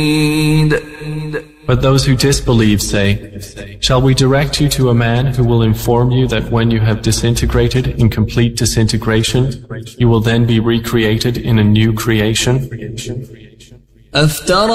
But those who disbelieve say, shall we direct you to a man who will inform you that when you have disintegrated in complete disintegration, you will then be recreated in a new creation?